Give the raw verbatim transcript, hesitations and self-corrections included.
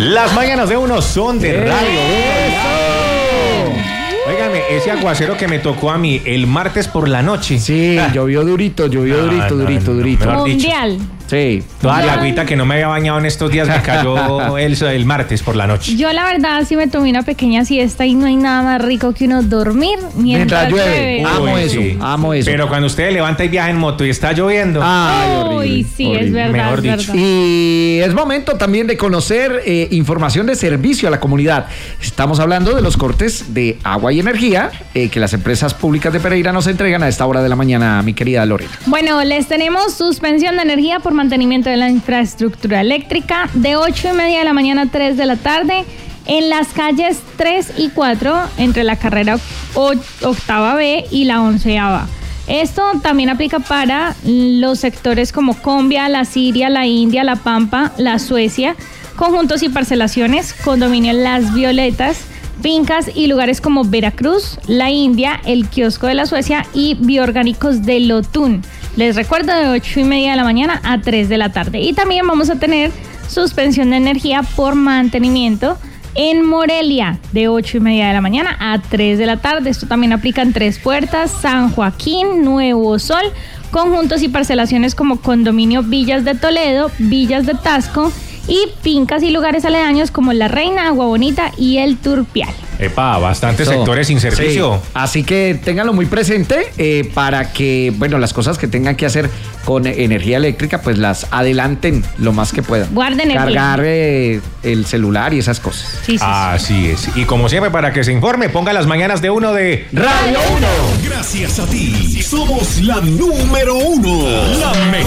Las mañanas de uno son de ¡Eso! Radio Uno. Óigame, ese aguacero que me tocó a mí el martes por la noche. Sí, Ah. llovió durito, llovió No, durito, no, durito, no, durito. mejor dicho. Mundial. Sí. Toda la Ya. agüita que no me había bañado en estos días me cayó el, el martes por la noche. Yo la verdad sí me tomé una pequeña siesta y no hay nada más rico que uno dormir mientras, Mientras llueve. llueve. Amo Uy, eso, sí. amo eso. Pero cuando usted levanta y viaja en moto y está lloviendo. Ay, horrible, Uy, sí, es horrible. verdad, Mejor es dicho. verdad. Y es momento también de conocer eh, información de servicio a la comunidad. Estamos hablando de los cortes de agua y energía eh, que las empresas públicas de Pereira nos entregan a esta hora de la mañana, mi querida Lorena. Bueno, les tenemos suspensión de energía por mantenimiento de la infraestructura eléctrica de ocho y media de la mañana a tres de la tarde en las calles tres y cuatro entre la carrera o- octava B y la onceava. Esto también aplica para los sectores como Combia, la Siria, la India, la Pampa, la Suecia, conjuntos y parcelaciones, condominio Las Violetas, fincas y lugares como Veracruz, la India, el kiosco de la Suecia y bioorgánicos de Lotún. Les recuerdo de ocho y media de la mañana a tres de la tarde. Y también vamos a tener suspensión de energía por mantenimiento en Morelia de ocho y media de la mañana a tres de la tarde. Esto también aplica en Tres Puertas, San Joaquín, Nuevo Sol, conjuntos y parcelaciones como condominio Villas de Toledo, Villas de Tasco y fincas y lugares aledaños como La Reina, Agua Bonita y El Turpial. Epa, bastantes Eso. sectores sin servicio. Sí. Así que ténganlo muy presente eh, para que, bueno, las cosas que tengan que hacer con energía eléctrica, pues las adelanten lo más que puedan. Guarden el Cargar eh, el celular y esas cosas. Sí, sí, sí. Así es. Y como siempre, para que se informe, ponga las mañanas de uno de Radio uno. Gracias a ti, somos la número uno. La mejor.